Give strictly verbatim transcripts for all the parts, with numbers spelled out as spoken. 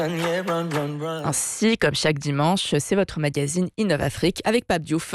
Ainsi, comme chaque dimanche, c'est votre magazine Innov Afrique avec Pape Diouf.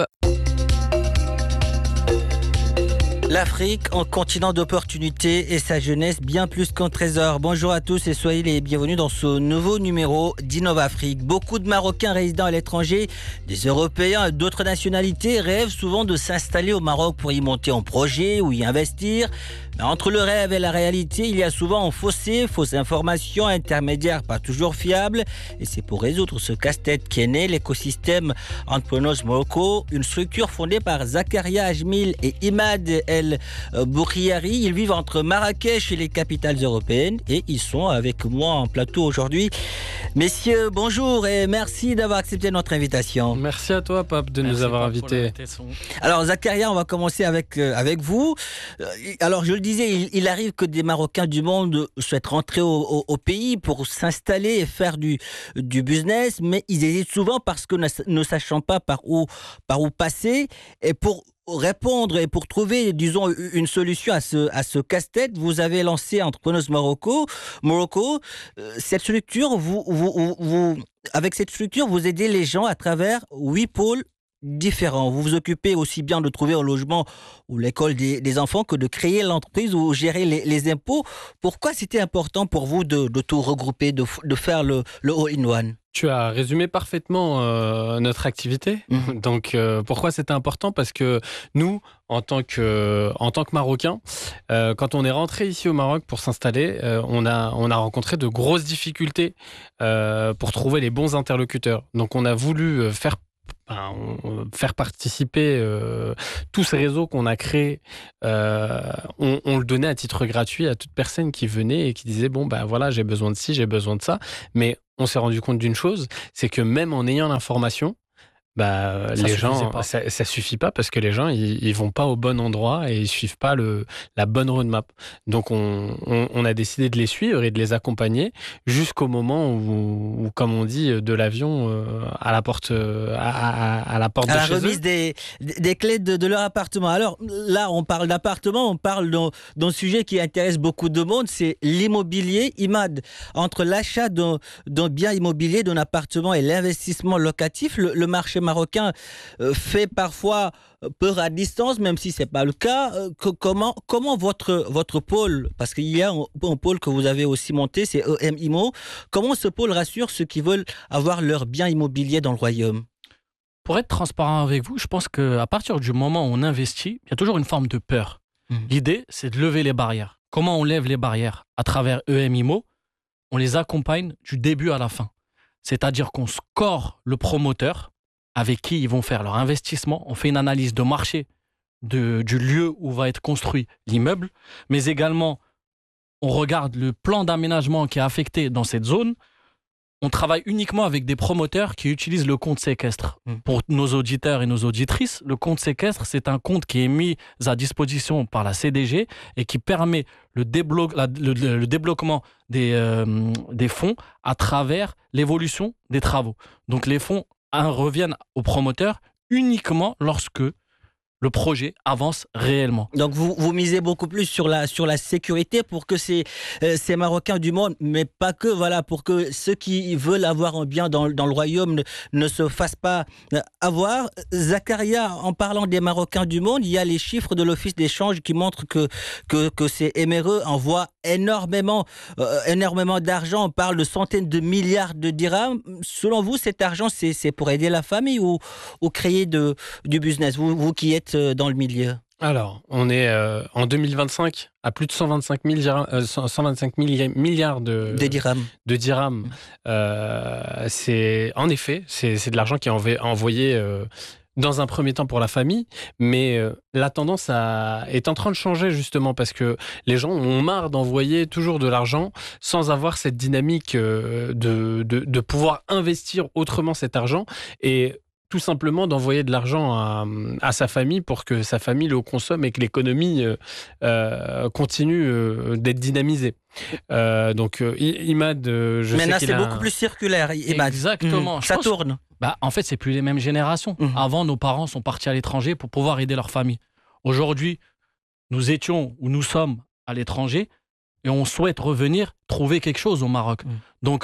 L'Afrique, un continent d'opportunités et sa jeunesse bien plus qu'un trésor. Bonjour à tous et soyez les bienvenus dans ce nouveau numéro d'Innov Afrique. Beaucoup de Marocains résidant à l'étranger, des Européens et d'autres nationalités rêvent souvent de s'installer au Maroc pour y monter un projet ou y investir. Mais entre le rêve et la réalité, il y a souvent un fossé, fausses informations, intermédiaires pas toujours fiables. Et c'est pour résoudre ce casse-tête qu'est né l'écosystème Entrepreneurs Morocco, une structure fondée par Zakaria Ajmil et Imad El Boukhiari. Ils vivent entre Marrakech et les capitales européennes et ils sont avec moi en plateau aujourd'hui. Messieurs, bonjour et merci d'avoir accepté notre invitation. Merci à toi, Pape, de merci nous avoir invités. Alors, Zakaria, on va commencer avec, euh, avec vous. Alors, je le disais, il, il arrive que des Marocains du monde souhaitent rentrer au, au, au pays pour s'installer et faire du, du business, mais ils hésitent souvent parce que ne, ne sachant pas par où, par où passer. Et pour répondre et pour trouver, disons, une solution à ce, à ce casse-tête, vous avez lancé Entrepreneurs Morocco. Morocco, cette structure, vous, vous, vous, avec cette structure, vous aidez les gens à travers huit pôles différents. Vous vous occupez aussi bien de trouver un logement ou l'école des, des enfants que de créer l'entreprise ou gérer les, les impôts. Pourquoi c'était important pour vous de, de tout regrouper, de, de faire le, le all-in-one ? Tu as résumé parfaitement euh, notre activité. Mmh. Donc, euh, pourquoi c'était important ? Parce que nous, en tant que, en tant que Marocains, euh, quand on est rentré ici au Maroc pour s'installer, euh, on, a, on a rencontré de grosses difficultés euh, pour trouver les bons interlocuteurs. Donc, on a voulu faire Ben, on, faire participer euh, tous ces réseaux qu'on a créés, euh, on, on le donnait à titre gratuit à toute personne qui venait et qui disait bon ben voilà, j'ai besoin de ci, j'ai besoin de ça. Mais on s'est rendu compte d'une chose, c'est que même en ayant l'information, bah, ça les gens, ça, ça suffit pas parce que les gens, ils, ils vont pas au bon endroit et ils suivent pas le, la bonne roadmap. Donc, on, on, on a décidé de les suivre et de les accompagner jusqu'au moment où, où comme on dit, de l'avion euh, à la porte, à, à, à la porte à de la chez remise eux. Des, des clés de, de leur appartement. Alors là, on parle d'appartement, on parle d'un, d'un sujet qui intéresse beaucoup de monde, c'est l'immobilier. Imad, entre l'achat d'un, d'un bien immobilier, d'un appartement et l'investissement locatif, le, le marché marocain euh, fait parfois peur à distance, même si ce n'est pas le cas. Euh, que, comment, comment votre, votre pôle, parce qu'il y a un, un pôle que vous avez aussi monté, c'est E M Immo, comment ce pôle rassure ceux qui veulent avoir leur bien immobilier dans le royaume ? Pour être transparent avec vous, je pense qu'à partir du moment où on investit, il y a toujours une forme de peur. Mmh. L'idée, c'est de lever les barrières. Comment on lève les barrières ? À travers E M Immo, on les accompagne du début à la fin. C'est-à-dire qu'on score le promoteur avec qui ils vont faire leur investissement. On fait une analyse de marché de, du lieu où va être construit l'immeuble, mais également, on regarde le plan d'aménagement qui est affecté dans cette zone. On travaille uniquement avec des promoteurs qui utilisent le compte séquestre. Mmh. Pour nos auditeurs et nos auditrices, le compte séquestre, c'est un compte qui est mis à disposition par la C D G et qui permet le, déblo- la, le, le débloquement des, euh, des fonds à travers l'évolution des travaux. Donc les fonds hein, reviennent aux promoteurs uniquement lorsque le projet avance réellement. Donc vous, vous misez beaucoup plus sur la, sur la sécurité pour que ces, euh, ces Marocains du monde, mais pas que, voilà, pour que ceux qui veulent avoir un bien dans, dans le royaume ne, ne se fassent pas avoir. Zakaria, en parlant des Marocains du monde, il y a les chiffres de l'Office d'échange qui montrent que, que, que ces M R E envoient énormément, euh, énormément d'argent. On parle de centaines de milliards de dirhams. Selon vous, cet argent, c'est, c'est pour aider la famille ou, ou créer de, du business ? Vous, vous qui êtes dans le milieu. Alors, on est euh, en deux mille vingt-cinq à plus de cent vingt-cinq milliards, euh, cent vingt-cinq milliards de, de dirhams. De dirhams. Euh, c'est, en effet, c'est, c'est de l'argent qui est env- envoyé euh, dans un premier temps pour la famille, mais euh, la tendance a, est en train de changer justement parce que les gens ont marre d'envoyer toujours de l'argent sans avoir cette dynamique euh, de, de, de pouvoir investir autrement cet argent et tout simplement d'envoyer de l'argent à, à sa famille pour que sa famille le consomme et que l'économie euh, euh, continue euh, d'être dynamisée. Euh, donc, euh, Imad, euh, je Mais sais là, qu'il c'est a beaucoup un... plus circulaire, Imad. Exactement. Mmh. Ça tourne. Bah, en fait, c'est plus les mêmes générations. Mmh. Avant, nos parents sont partis à l'étranger pour pouvoir aider leur famille. Aujourd'hui, nous étions ou nous sommes à l'étranger et on souhaite revenir trouver quelque chose au Maroc. Mmh. Donc,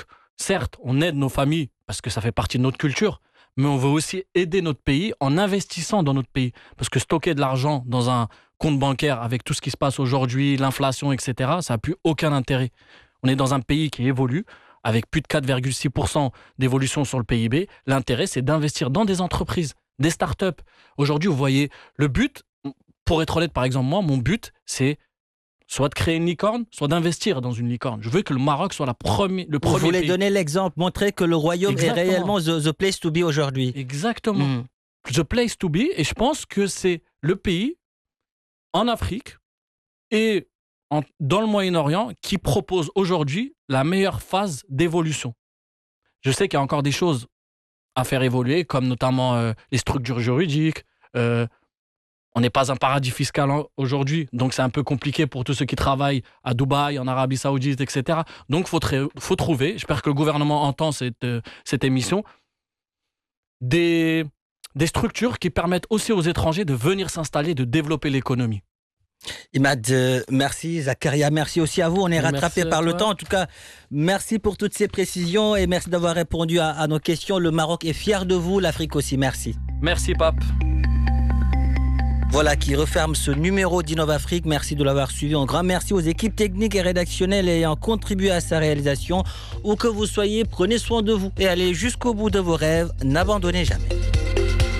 certes, on aide nos familles parce que ça fait partie de notre culture, mais on veut aussi aider notre pays en investissant dans notre pays. Parce que stocker de l'argent dans un compte bancaire avec tout ce qui se passe aujourd'hui, l'inflation, et cetera, ça n'a plus aucun intérêt. On est dans un pays qui évolue, avec plus de quatre virgule six pour cent d'évolution sur le P I B. L'intérêt, c'est d'investir dans des entreprises, des startups. Aujourd'hui, vous voyez, le but, pour être honnête, par exemple, moi, mon but, c'est soit de créer une licorne, soit d'investir dans une licorne. Je veux que le Maroc soit la première, le premier Vous voulez pays. donner l'exemple, montrer que le royaume Exactement. est réellement the, the place to be aujourd'hui. Exactement. Mm. The place to be. Et je pense que c'est le pays en Afrique et en, dans le Moyen-Orient qui propose aujourd'hui la meilleure phase d'évolution. Je sais qu'il y a encore des choses à faire évoluer, comme notamment euh, les structures juridiques. Euh, on n'est pas un paradis fiscal en, aujourd'hui, donc c'est un peu compliqué pour tous ceux qui travaillent à Dubaï, en Arabie Saoudite, et cetera. Donc il faut, faut trouver, j'espère que le gouvernement entend cette, euh, cette émission, des, des structures qui permettent aussi aux étrangers de venir s'installer, de développer l'économie. Imad, euh, merci. Zakaria, merci aussi à vous. On est Merci rattrapé à par le toi. temps. En tout cas, merci pour toutes ces précisions et merci d'avoir répondu à, à nos questions. Le Maroc est fier de vous, l'Afrique aussi. Merci. Merci, Pape. Voilà qui referme ce numéro d'InnovAfrique. Merci de l'avoir suivi. Un grand merci aux équipes techniques et rédactionnelles ayant contribué à sa réalisation. Où que vous soyez, prenez soin de vous et allez jusqu'au bout de vos rêves. N'abandonnez jamais.